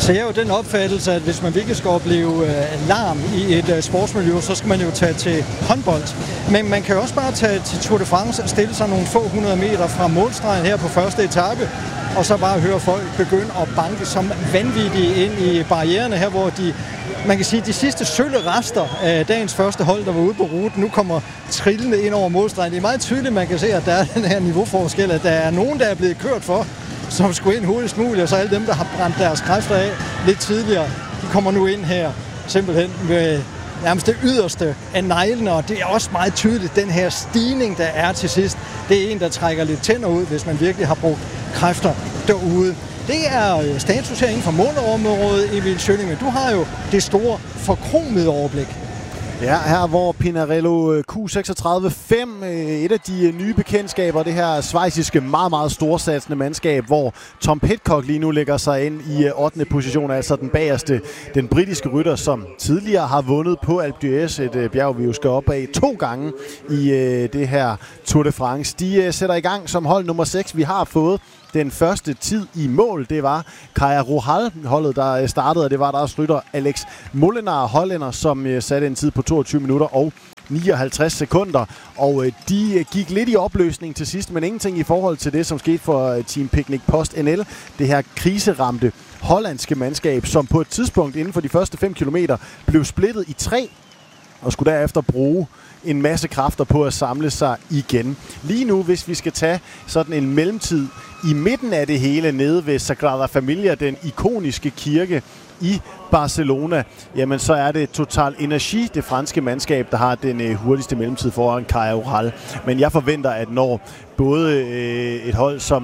Altså jeg er jo den opfattelse, at hvis man virkelig skal opleve larm i et sportsmiljø, så skal man jo tage til håndbold. Men man kan jo også bare tage til Tour de France og stille sig nogle få 100 meter fra målstregen her på første etape, og så bare høre folk begynde at banke som vanvittige ind i barriererne her, hvor man kan sige, de sidste sølle rester af dagens første hold, der var ude på ruten, nu kommer trillende ind over målstregen. Det er meget tydeligt, man kan se, at der er den her niveauforskel, at der er nogen, der er blevet kørt for, som skulle ind hurtigst muligt, og så alle dem, der har brændt deres kræfter af lidt tidligere, de kommer nu ind her simpelthen med nærmest det yderste af neglene, og det er også meget tydeligt, den her stigning, der er til sidst, det er en, der trækker lidt tænder ud, hvis man virkelig har brugt kræfter derude. Det er status her inden for målområdet, Emil Schønning, men du har jo det store forkromede overblik. Ja, her hvor Pinarello Q36-5, et af de nye bekendtskaber, det her schweiziske meget, meget storsatsende mandskab, hvor Tom Pidcock lige nu lægger sig ind i 8. position, altså den bagerste, den britiske rytter, som tidligere har vundet på Alpe d'Huez, et bjerg, vi jo skal op af 2 gange i det her Tour de France. De sætter i gang som hold nummer 6. Vi har fået den første tid i mål, det var Kaja Rohal, holdet der startede, og det var deres rytter Alex Molenaar, hollænder, som satte en tid på 22 minutter og 59 sekunder, og de gik lidt i opløsning til sidst, men ingenting i forhold til det, som skete for Team Picnic Post NL, det her kriseramte hollandske mandskab, som på et tidspunkt inden for de første 5 kilometer blev splittet i 3, og skulle derefter bruge en masse kræfter på at samle sig igen. Lige nu, hvis vi skal tage sådan en mellemtid i midten af det hele nede ved Sagrada Familia, den ikoniske kirke i Barcelona, jamen så er det Total Energy, det franske mandskab, der har den hurtigste mellemtid foran Kaja Oral. Men jeg forventer, at når både et hold som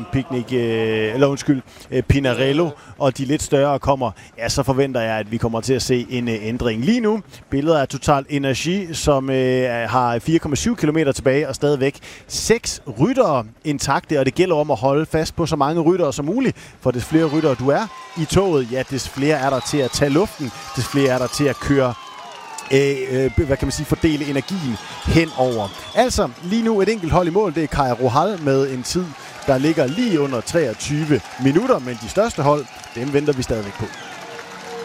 Pinarello og de lidt større kommer, ja, så forventer jeg, at vi kommer til at se en ændring. Lige nu, billeder af Total Energy, som har 4,7 km tilbage og stadigvæk 6 ryttere intakte, og det gælder om at holde fast på så mange ryttere som muligt, for des flere ryttere du er i toget, ja, des flere er der til at tage luften, des flere er der til at køre fordele energien henover. Altså, lige nu et enkelt hold i mål, det er Kaja Rohal med en tid, der ligger lige under 23 minutter, men de største hold, dem venter vi stadigvæk på.